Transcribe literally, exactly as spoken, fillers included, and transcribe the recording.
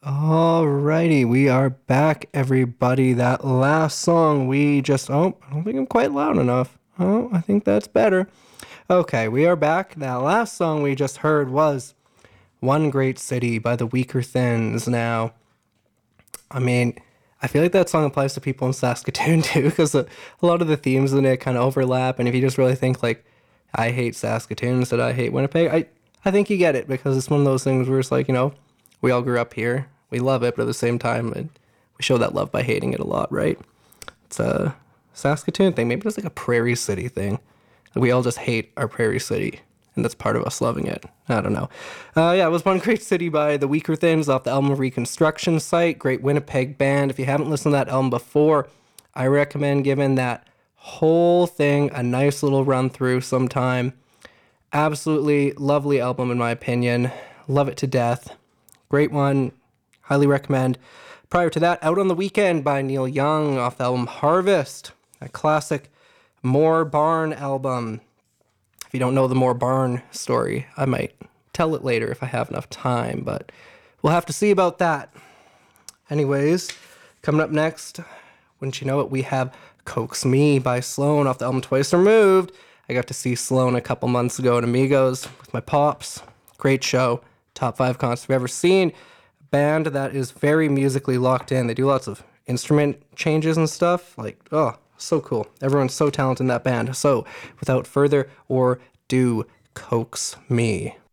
Alrighty, we are back, everybody. That last song we just, oh, I don't think I'm quite loud enough. Oh, I think that's better. Okay, we are back. That last song we just heard was One Great City by the Weaker Thins. Now, I mean, I feel like that song applies to people in Saskatoon too, because a, a lot of the themes in it kind of overlap. And if you just really think like, I hate Saskatoon instead I hate Winnipeg, I, I think you get it because it's one of those things where it's like, you know, we all grew up here. We love it, but at the same time, it, we show that love by hating it a lot, right? It's a Saskatoon thing. Maybe it's like a Prairie City thing. We all just hate our Prairie City, and that's part of us loving it. I don't know. Uh, yeah, it was One Great City by the Weaker Thins off the album Reconstruction Site. Great Winnipeg band. If you haven't listened to that album before, I recommend giving that whole thing a nice little run through sometime. Absolutely lovely album, in my opinion. Love it to death. Great one. Highly recommend. Prior to that, Out on the Weekend by Neil Young off the album Harvest, a classic Moore Barn album. If you don't know the Moore Barn story, I might tell it later if I have enough time, but we'll have to see about that. Anyways, coming up next, wouldn't you know it, we have Coax Me by Sloan off the album Twice Removed. I got to see Sloan a couple months ago at Amigos with my pops. Great show. Top five concert I've ever seen. Band that is very musically locked in. They do lots of instrument changes and stuff. Like, oh, so cool. Everyone's so talented in that band. So, without further ado, Coax Me.